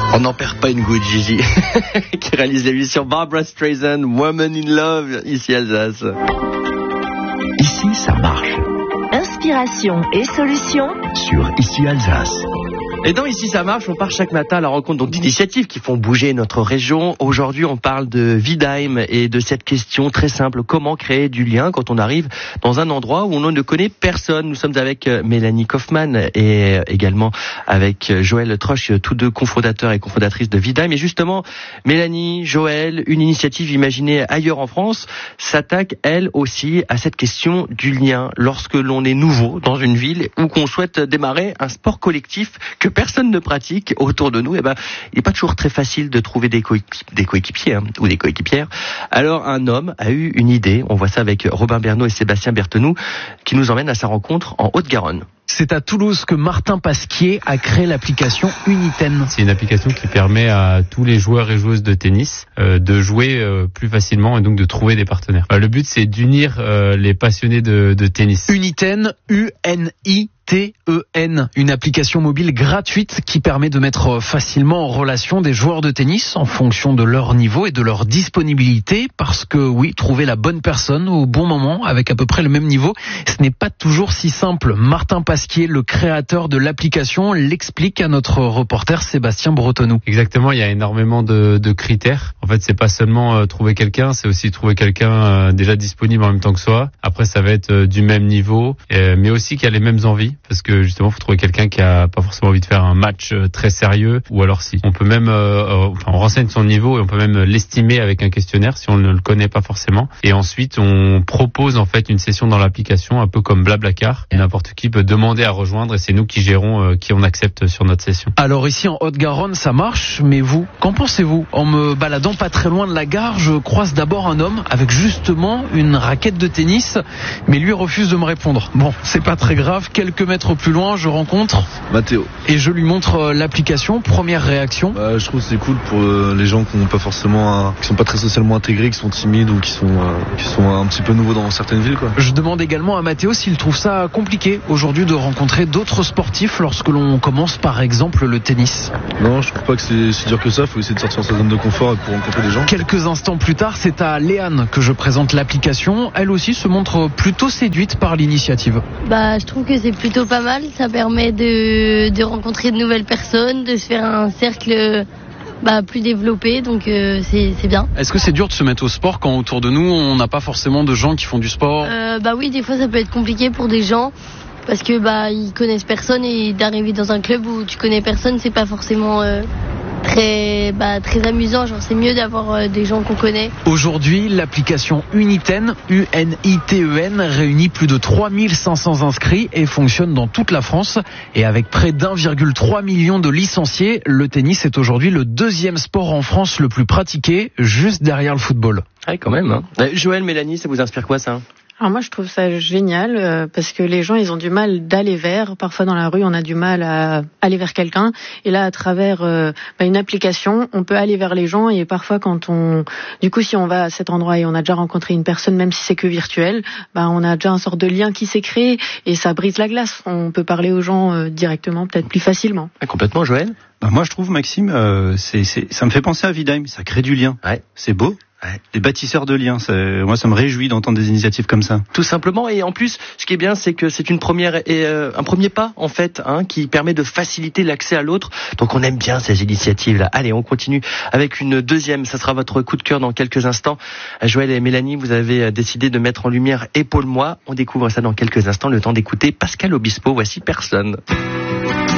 On n'en perd pas une goutte, Gigi, qui réalise l'émission Barbra Streisand, Woman in Love, ici Alsace. Ici, ça marche. Inspiration et solutions Sur Ici Alsace. Et dans Ici ça marche, on part chaque matin à la rencontre donc d'initiatives qui font bouger notre région. Aujourd'hui, on parle de Vidheim et de cette question très simple, comment créer du lien quand on arrive dans un endroit où on ne connaît personne. Nous sommes avec Mélanie Kaufmann et également avec Joël Troche, tous deux cofondateurs et cofondatrices de Vidheim. Et justement, Mélanie, Joël, une initiative imaginée ailleurs en France, s'attaque elle aussi à cette question du lien lorsque l'on est nouveau dans une ville ou qu'on souhaite démarrer un sport collectif que personne ne pratique autour de nous. Il n'est pas toujours très facile de trouver des coéquipiers ou des coéquipières. Alors un homme a eu une idée, on voit ça avec Robin Bernot et Sébastien Berthenoux, qui nous emmène à sa rencontre en Haute-Garonne. C'est à Toulouse que Martin Pasquier a créé l'application Uniten. C'est une application qui permet à tous les joueurs et joueuses de tennis de jouer plus facilement et donc de trouver des partenaires. Le but, c'est d'unir les passionnés de tennis. Uniten, U-N-I-T-E-N, une application mobile gratuite qui permet de mettre facilement en relation des joueurs de tennis en fonction de leur niveau et de leur disponibilité, parce que oui, trouver la bonne personne au bon moment avec à peu près le même niveau, ce n'est pas toujours si simple. Martin Pasquier, le créateur de l'application, l'explique à notre reporter Sébastien Berthenoux. Exactement, il y a énormément de critères. En fait, c'est pas seulement trouver quelqu'un, c'est aussi trouver quelqu'un déjà disponible en même temps que soi. Après, ça va être du même niveau, mais aussi qui a les mêmes envies, parce que justement, faut trouver quelqu'un qui a pas forcément envie de faire un match très sérieux, ou alors si. On peut même, on renseigne son niveau et on peut même l'estimer avec un questionnaire si on ne le connaît pas forcément. Et ensuite, on propose en fait une session dans l'application, un peu comme Blablacar. Et n'importe qui peut demander à rejoindre et c'est nous qui gérons qui on accepte sur notre session. Alors ici en Haute-Garonne, ça marche, mais vous, qu'en pensez-vous ? En me baladant pas très loin de la gare, je croise d'abord un homme avec justement une raquette de tennis, mais lui refuse de me répondre. Bon, c'est pas très grave, quelques mètres plus loin, je rencontre Mathéo. Et je lui montre l'application. Première réaction. Je trouve que c'est cool pour les gens qui n'ont pas forcément, qui sont pas très socialement intégrés, qui sont timides ou qui sont un petit peu nouveaux dans certaines villes, quoi. Je demande également à Mathéo s'il trouve ça compliqué aujourd'hui de rencontrer d'autres sportifs lorsque l'on commence par exemple le tennis. Non, je trouve pas que c'est si dur que ça. Il faut essayer de sortir de sa zone de confort pour rencontrer des gens. Quelques instants plus tard, c'est à Léane que je présente l'application. Elle aussi se montre plutôt séduite par l'initiative. Je trouve que c'est plutôt pas mal. Ça permet de rencontrer de nouvelles personnes, de se faire un cercle plus développé, donc c'est bien. Est-ce que c'est dur de se mettre au sport quand autour de nous on n'a pas forcément de gens qui font du sport ? Oui, des fois ça peut être compliqué pour des gens parce que ils connaissent personne et d'arriver dans un club où tu connais personne, c'est pas forcément très amusant. Genre c'est mieux d'avoir des gens qu'on connaît. Aujourd'hui, l'application Uniten, U-N-I-T-E-N, réunit plus de 3500 inscrits et fonctionne dans toute la France. Et avec près d'1,3 million de licenciés, le tennis est aujourd'hui le deuxième sport en France le plus pratiqué, juste derrière le football. Ah, quand même. Joël, Mélanie, ça vous inspire quoi ça ? Alors moi je trouve ça génial parce que les gens ils ont du mal d'aller vers, parfois dans la rue on a du mal à aller vers quelqu'un et là à travers une application on peut aller vers les gens et parfois si on va à cet endroit et on a déjà rencontré une personne même si c'est que virtuel, on a déjà une sorte de lien qui s'est créé et ça brise la glace, on peut parler aux gens directement peut-être plus facilement. Complètement, Joël ? Moi je trouve Maxime, ça me fait penser à Vidheim, ça crée du lien, c'est beau. Des bâtisseurs de liens, moi ça me réjouit d'entendre des initiatives comme ça. Tout simplement, et en plus, ce qui est bien, c'est que c'est une première et un premier pas en fait, qui permet de faciliter l'accès à l'autre. Donc on aime bien ces initiatives-là. Allez, on continue avec une deuxième. Ça sera votre coup de cœur dans quelques instants. Joël et Mélanie, vous avez décidé de mettre en lumière Épaule-moi. On découvre ça dans quelques instants. Le temps d'écouter Pascal Obispo. Voici Personne.